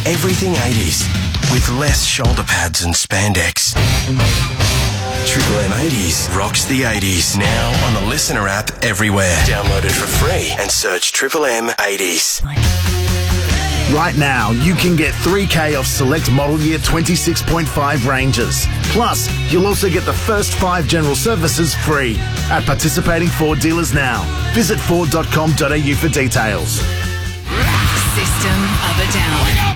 everything 80s with less shoulder pads and spandex. Triple M 80s rocks the 80s. Now on the Listener app everywhere. Download it for free and search Triple M 80s. Right now, you can get 3K off select model year 26.5 Rangers. Plus, you'll also get the first 5 general services free at participating Ford dealers now. Visit Ford.com.au for details. System of a Down.